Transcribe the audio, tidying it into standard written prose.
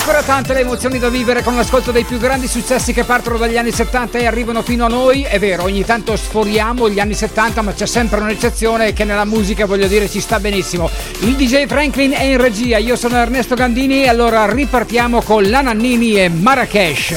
ancora tante le emozioni da vivere con l'ascolto dei più grandi successi che partono dagli anni 70 e arrivano fino a noi. È vero, ogni tanto sforiamo gli anni 70, ma c'è sempre un'eccezione che nella musica, voglio dire, ci sta benissimo. Il DJ Franklin è in regia, io sono Ernesto Gandini e allora ripartiamo con la Nannini e Marrakesh.